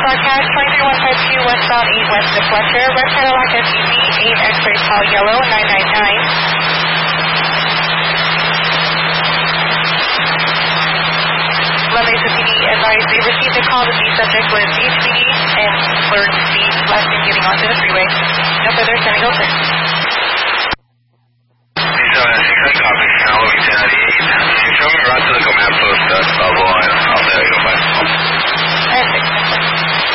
broadcast 23152 westbound 8 west of Fletcher, red Cadillac SUV 8 X-ray Paul Yellow 999. Lovely PD advised they received a call that the subject was HPD and slurred speed less than getting onto the freeway. No further, San Diego 6. Copy, Halloween 1098. Show me right to the command post, Bravo, and I'll tell you if I... I have 6.